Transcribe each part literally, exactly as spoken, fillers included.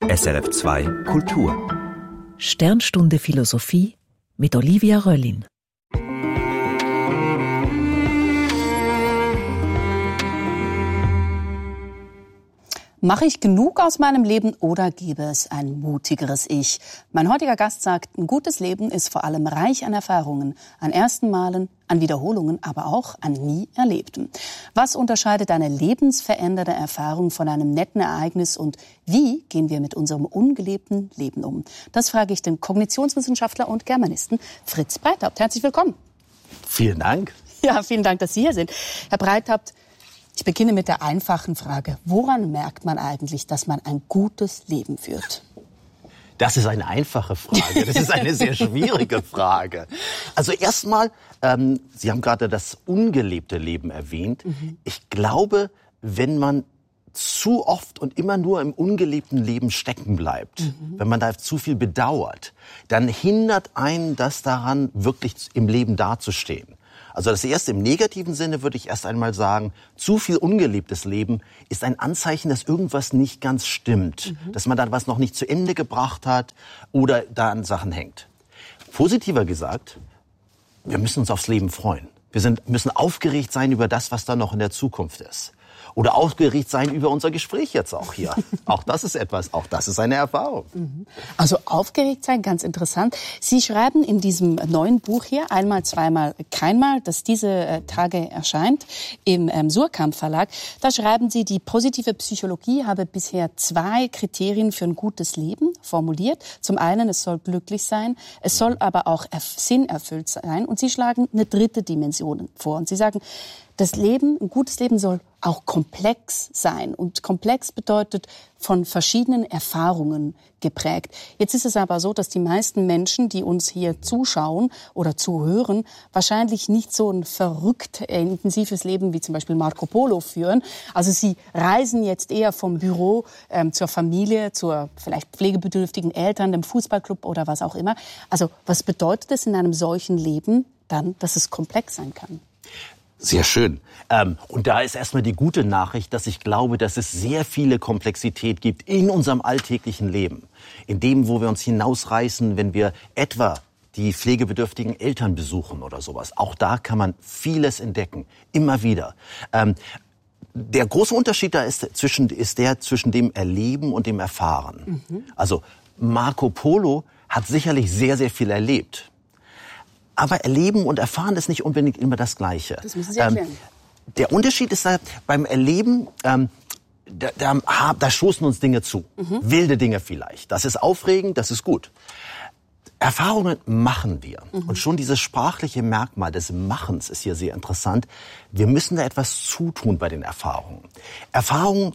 S R F zwei Kultur. Sternstunde Philosophie mit Olivia Röllin. Mache ich genug aus meinem Leben oder gäbe es ein mutigeres Ich? Mein heutiger Gast sagt, ein gutes Leben ist vor allem reich an Erfahrungen, an ersten Malen, an Wiederholungen, aber auch an nie Erlebtem. Was unterscheidet eine lebensverändernde Erfahrung von einem netten Ereignis und wie gehen wir mit unserem ungelebten Leben um? Das frage ich den Kognitionswissenschaftler und Germanisten Fritz Breithaupt. Herzlich willkommen. Vielen Dank. Ja, vielen Dank, dass Sie hier sind. Herr Breithaupt, ich beginne mit der einfachen Frage. Woran merkt man eigentlich, dass man ein gutes Leben führt? Das ist eine einfache Frage. Das ist eine sehr schwierige Frage. Also erstmal, ähm, Sie haben gerade das ungelebte Leben erwähnt. Mhm. Ich glaube, wenn man zu oft und immer nur im ungelebten Leben stecken bleibt, mhm. wenn man da zu viel bedauert, dann hindert einen das daran, wirklich im Leben dazustehen. Also das erste im negativen Sinne würde ich erst einmal sagen, zu viel ungelebtes Leben ist ein Anzeichen, dass irgendwas nicht ganz stimmt, mhm. dass man da was noch nicht zu Ende gebracht hat oder da an Sachen hängt. Positiver gesagt, wir müssen uns aufs Leben freuen. Wir sind, müssen aufgeregt sein über das, was da noch in der Zukunft ist. Oder aufgeregt sein über unser Gespräch jetzt auch hier. Auch das ist etwas, auch das ist eine Erfahrung. Also aufgeregt sein, ganz interessant. Sie schreiben in diesem neuen Buch hier, Einmal, zweimal, keinmal, das diese äh, Tage erscheint, im ähm, Suhrkamp Verlag. Da schreiben Sie, die positive Psychologie habe bisher zwei Kriterien für ein gutes Leben formuliert. Zum einen, es soll glücklich sein, es soll aber auch erf- sinnerfüllt sein. Und Sie schlagen eine dritte Dimension vor. Und Sie sagen, das Leben, ein gutes Leben soll auch komplex sein. Und komplex bedeutet von verschiedenen Erfahrungen geprägt. Jetzt ist es aber so, dass die meisten Menschen, die uns hier zuschauen oder zuhören, wahrscheinlich nicht so ein verrückt äh, intensives Leben wie zum Beispiel Marco Polo führen. Also sie reisen jetzt eher vom Büro ähm, zur Familie, zur vielleicht pflegebedürftigen Eltern, dem Fußballclub oder was auch immer. Also was bedeutet es in einem solchen Leben dann, dass es komplex sein kann? Sehr schön. Ähm, und da ist erstmal die gute Nachricht, dass ich glaube, dass es sehr viele Komplexität gibt in unserem alltäglichen Leben. In dem, wo wir uns hinausreißen, wenn wir etwa die pflegebedürftigen Eltern besuchen oder sowas. Auch da kann man vieles entdecken. Immer wieder. Ähm, der große Unterschied da ist, zwischen, ist der zwischen dem Erleben und dem Erfahren. Mhm. Also Marco Polo hat sicherlich sehr, sehr viel erlebt. Aber Erleben und Erfahren ist nicht unbedingt immer das Gleiche. Das müssen Sie erklären. Ähm, der Unterschied ist da, beim Erleben, ähm, da, da, da stoßen uns Dinge zu. Mhm. Wilde Dinge vielleicht. Das ist aufregend, das ist gut. Erfahrungen machen wir. Mhm. Und schon dieses sprachliche Merkmal des Machens ist hier sehr interessant. Wir müssen da etwas zutun bei den Erfahrungen. Erfahrungen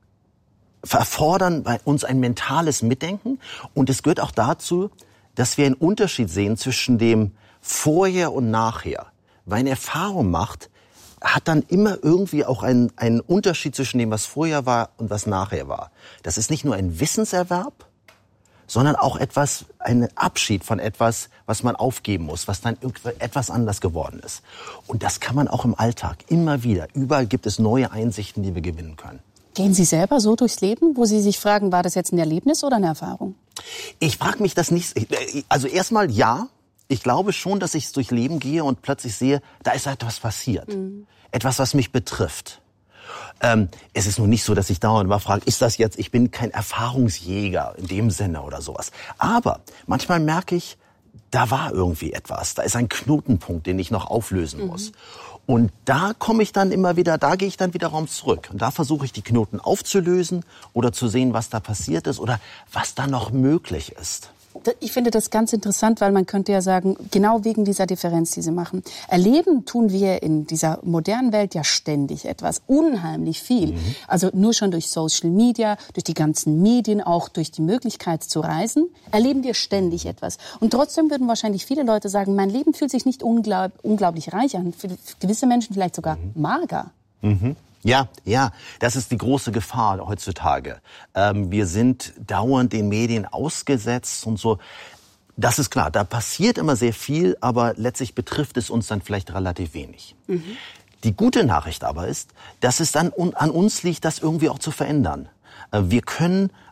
erfordern bei uns ein mentales Mitdenken. Und es gehört auch dazu, dass wir einen Unterschied sehen zwischen dem Vorher und Nachher. Weil eine Erfahrung macht, hat dann immer irgendwie auch einen, einen Unterschied zwischen dem, was vorher war und was nachher war. Das ist nicht nur ein Wissenserwerb, sondern auch etwas, ein Abschied von etwas, was man aufgeben muss, was dann etwas anders geworden ist. Und das kann man auch im Alltag immer wieder. Überall gibt es neue Einsichten, die wir gewinnen können. Gehen Sie selber so durchs Leben, wo Sie sich fragen, war das jetzt ein Erlebnis oder eine Erfahrung? Ich frage mich das nicht. Also erstmal ja. Ich glaube schon, dass ich durchs Leben gehe und plötzlich sehe, da ist etwas passiert. Mhm. Etwas, was mich betrifft. Ähm, es ist nur nicht so, dass ich dauernd mal frage, ist das jetzt, ich bin kein Erfahrungsjäger in dem Sinne oder sowas. Aber manchmal merke ich, da war irgendwie etwas. Da ist ein Knotenpunkt, den ich noch auflösen mhm. muss. Und da komme ich dann immer wieder, da gehe ich dann wiederum zurück. Und da versuche ich, die Knoten aufzulösen oder zu sehen, was da passiert ist oder was da noch möglich ist. Ich finde das ganz interessant, weil man könnte ja sagen, genau wegen dieser Differenz, die Sie machen. Erleben tun wir in dieser modernen Welt ja ständig etwas, unheimlich viel. Mhm. Also nur schon durch Social Media, durch die ganzen Medien, auch durch die Möglichkeit zu reisen, erleben wir ständig etwas. Und trotzdem würden wahrscheinlich viele Leute sagen, mein Leben fühlt sich nicht unglaub, unglaublich reich an, für gewisse Menschen vielleicht sogar mhm. mager. Mhm. Ja, ja, das ist die große Gefahr heutzutage. Ähm, wir sind dauernd den Medien ausgesetzt und so. Das ist klar, da passiert immer sehr viel, aber letztlich betrifft es uns dann vielleicht relativ wenig. Mhm. Die gute Nachricht aber ist, dass es dann an uns liegt, das irgendwie auch zu verändern. Wir können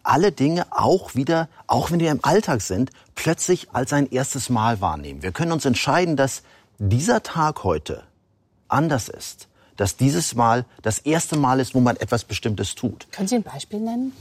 alle Dinge auch wieder, auch wenn wir im Alltag sind, plötzlich als ein erstes Mal wahrnehmen. Wir können uns entscheiden, dass dieser Tag heute anders ist. Dass dieses Mal das erste Mal ist, wo man etwas Bestimmtes tut. Können Sie ein Beispiel nennen?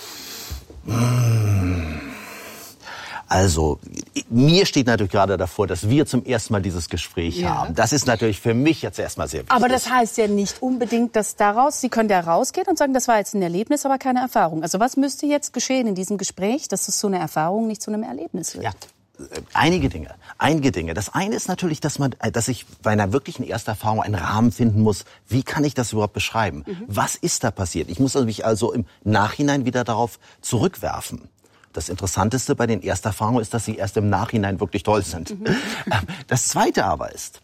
Also, mir steht natürlich gerade davor, dass wir zum ersten Mal dieses Gespräch ja. haben. Das ist natürlich für mich jetzt erstmal sehr wichtig. Aber das heißt ja nicht unbedingt, dass daraus, Sie können da rausgehen und sagen, das war jetzt ein Erlebnis, aber keine Erfahrung. Also was müsste jetzt geschehen in diesem Gespräch, dass es so eine Erfahrung nicht zu einem Erlebnis wird? Ja. Einige Dinge, einige Dinge. Das eine ist natürlich, dass man, dass ich bei einer wirklichen Ersterfahrung einen Rahmen finden muss. Wie kann ich das überhaupt beschreiben? Mhm. Was ist da passiert? Ich muss mich also im Nachhinein wieder darauf zurückwerfen. Das Interessanteste bei den Ersterfahrungen ist, dass sie erst im Nachhinein wirklich toll sind. Mhm. Das Zweite aber ist,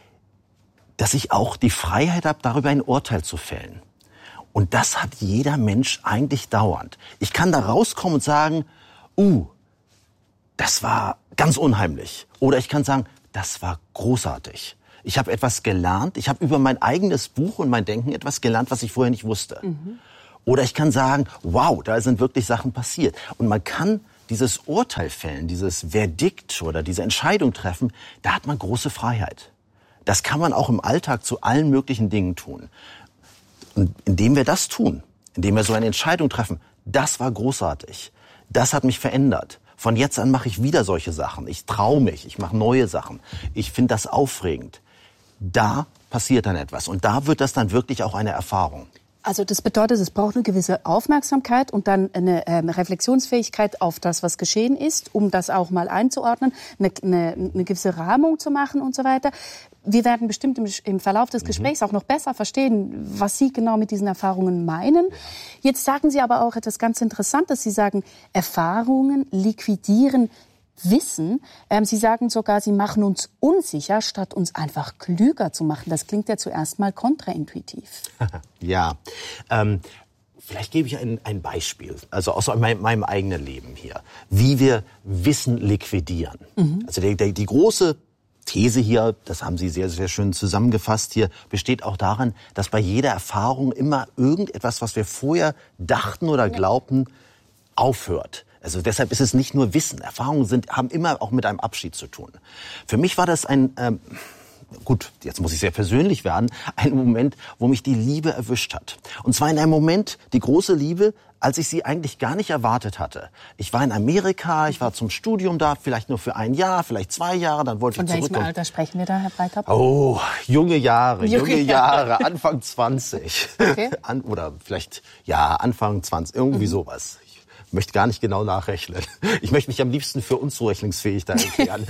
dass ich auch die Freiheit habe, darüber ein Urteil zu fällen. Und das hat jeder Mensch eigentlich dauernd. Ich kann da rauskommen und sagen, uh, das war ganz unheimlich. Oder ich kann sagen, das war großartig. Ich habe etwas gelernt. Ich habe über mein eigenes Buch und mein Denken etwas gelernt, was ich vorher nicht wusste. Mhm. Oder ich kann sagen, wow, da sind wirklich Sachen passiert. Und man kann dieses Urteil fällen, dieses Verdikt oder diese Entscheidung treffen, da hat man große Freiheit. Das kann man auch im Alltag zu allen möglichen Dingen tun. Und indem wir das tun, indem wir so eine Entscheidung treffen, das war großartig. Das hat mich verändert. Von jetzt an mache ich wieder solche Sachen. Ich traue mich, ich mache neue Sachen. Ich finde das aufregend. Da passiert dann etwas. Und da wird das dann wirklich auch eine Erfahrung. Also das bedeutet, es braucht eine gewisse Aufmerksamkeit und dann eine ähm, Reflexionsfähigkeit auf das, was geschehen ist, um das auch mal einzuordnen, eine, eine, eine gewisse Rahmung zu machen und so weiter. Wir werden bestimmt im, im Verlauf des Gesprächs auch noch besser verstehen, was Sie genau mit diesen Erfahrungen meinen. Jetzt sagen Sie aber auch etwas ganz Interessantes. Sie sagen, Erfahrungen liquidieren Wissen. Ähm, Sie sagen sogar, sie machen uns unsicher, statt uns einfach klüger zu machen. Das klingt ja zuerst mal kontraintuitiv. Ja, ähm, vielleicht gebe ich ein, ein Beispiel, also aus meinem, meinem eigenen Leben hier, wie wir Wissen liquidieren. Mhm. Also die, die, die große These hier, das haben Sie sehr, sehr schön zusammengefasst hier, besteht auch darin, dass bei jeder Erfahrung immer irgendetwas, was wir vorher dachten oder glaubten, aufhört. Also deshalb ist es nicht nur Wissen. Erfahrungen sind, haben immer auch mit einem Abschied zu tun. Für mich war das ein, ähm, gut, jetzt muss ich sehr persönlich werden, ein Moment, wo mich die Liebe erwischt hat. Und zwar in einem Moment, die große Liebe, als ich sie eigentlich gar nicht erwartet hatte. Ich war in Amerika, ich war zum Studium da, vielleicht nur für ein Jahr, vielleicht zwei Jahre, dann wollte ich zurück. Von welchem Alter sprechen wir da, Herr Breithaupt? Oh, junge Jahre, junge, junge Jahre, Jahre. Anfang zwanzig. Okay. An, oder vielleicht, ja, Anfang zwanzig, irgendwie mhm. sowas. Ich möchte gar nicht genau nachrechnen. Ich möchte mich am liebsten für unzurechnungsfähig da erklären.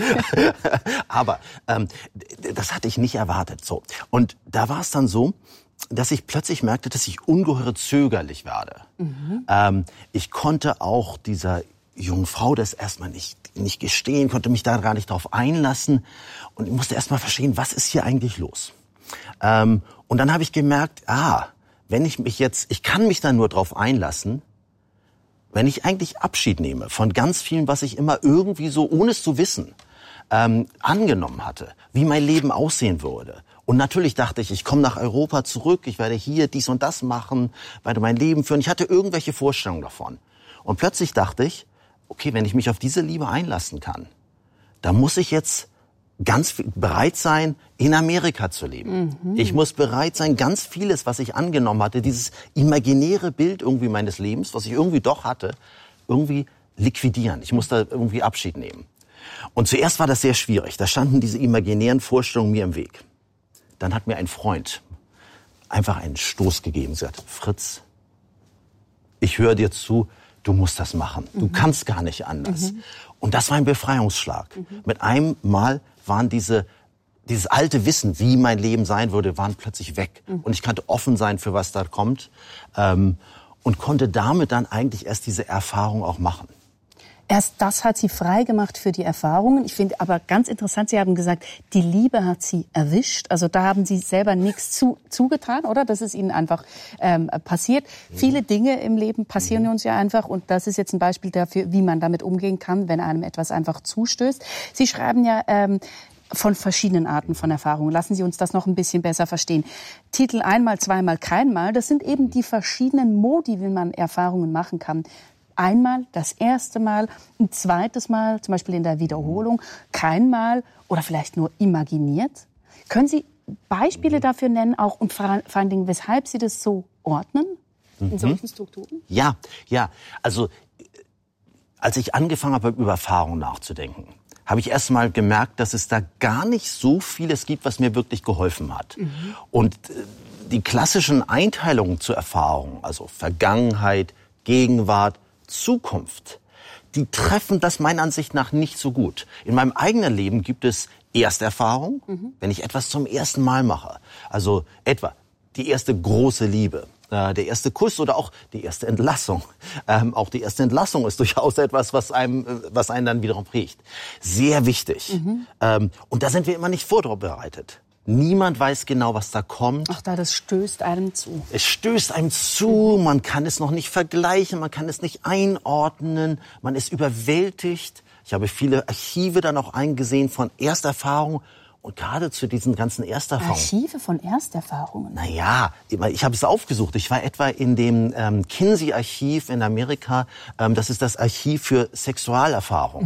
Aber ähm, das hatte ich nicht erwartet. So. Und da war es dann so, dass ich plötzlich merkte, dass ich ungeheuer zögerlich werde. Mhm. Ähm, ich konnte auch dieser jungen Frau das erstmal nicht, nicht gestehen, konnte mich da gar nicht drauf einlassen. Und ich musste erstmal verstehen, was ist hier eigentlich los? Ähm, und dann habe ich gemerkt, ah, wenn ich mich jetzt, ich kann mich da nur drauf einlassen, wenn ich eigentlich Abschied nehme von ganz vielen, was ich immer irgendwie so, ohne es zu wissen, ähm, angenommen hatte, wie mein Leben aussehen würde. Und natürlich dachte ich, ich komme nach Europa zurück, ich werde hier dies und das machen, werde mein Leben führen. Ich hatte irgendwelche Vorstellungen davon. Und plötzlich dachte ich, okay, wenn ich mich auf diese Liebe einlassen kann, dann muss ich jetzt ganz viel bereit sein, in Amerika zu leben. Mhm. Ich muss bereit sein, ganz vieles, was ich angenommen hatte, dieses imaginäre Bild irgendwie meines Lebens, was ich irgendwie doch hatte, irgendwie liquidieren. Ich muss da irgendwie Abschied nehmen. Und zuerst war das sehr schwierig. Da standen diese imaginären Vorstellungen mir im Weg. Dann hat mir ein Freund einfach einen Stoß gegeben und gesagt, Fritz, ich höre dir zu, du musst das machen. Du mhm. kannst gar nicht anders. Mhm. Und das war ein Befreiungsschlag. Mhm. Mit einem Mal waren diese, dieses alte Wissen, wie mein Leben sein würde, waren plötzlich weg. Mhm. Und ich konnte offen sein für was da kommt. Ähm, und konnte damit dann eigentlich erst diese Erfahrung auch machen. Erst das hat Sie frei gemacht für die Erfahrungen. Ich finde aber ganz interessant, Sie haben gesagt, die Liebe hat Sie erwischt. Also da haben Sie selber nichts zu, zugetan, oder? Das ist Ihnen einfach ähm, passiert. Mhm. Viele Dinge im Leben passieren mhm. uns ja einfach. Und das ist jetzt ein Beispiel dafür, wie man damit umgehen kann, wenn einem etwas einfach zustößt. Sie schreiben ja ähm, von verschiedenen Arten von Erfahrungen. Lassen Sie uns das noch ein bisschen besser verstehen. Titel Einmal, zweimal, keinmal, das sind eben die verschiedenen Modi, wie man Erfahrungen machen kann. einmal, das erste Mal, ein zweites Mal, zum Beispiel in der Wiederholung, kein Mal oder vielleicht nur imaginiert? Können Sie Beispiele dafür nennen, auch und vor allen Dingen, weshalb Sie das so ordnen, in solchen Strukturen? Ja, ja. Also, als ich angefangen habe, über Erfahrung nachzudenken, habe ich erst mal gemerkt, dass es da gar nicht so vieles gibt, was mir wirklich geholfen hat. Mhm. Und äh, die klassischen Einteilungen zur Erfahrung, also Vergangenheit, Gegenwart, Zukunft, die treffen das meiner Ansicht nach nicht so gut. In meinem eigenen Leben gibt es Ersterfahrung, mhm. wenn ich etwas zum ersten Mal mache. Also etwa die erste große Liebe, äh, der erste Kuss oder auch die erste Entlassung. Ähm, auch die erste Entlassung ist durchaus etwas, was einem, was einen dann wiederum prägt. Sehr wichtig. Mhm. Ähm, und da sind wir immer nicht vorbereitet. Niemand weiß genau, was da kommt. Ach da, das stößt einem zu. Es stößt einem zu, man kann es noch nicht vergleichen, man kann es nicht einordnen, man ist überwältigt. Ich habe viele Archive dann auch eingesehen von Ersterfahrungen und gerade zu diesen ganzen Ersterfahrungen. Archive von Ersterfahrungen? Naja, ich habe es aufgesucht. Ich war etwa in dem ähm, Kinsey-Archiv in Amerika. Ähm, das ist das Archiv für Sexualerfahrung.